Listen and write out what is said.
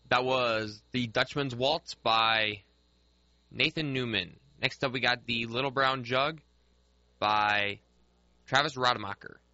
That was The Dutchman's Waltz by Nathan Newman. Next up, we got The Little Brown Jug by Travis Rademacher.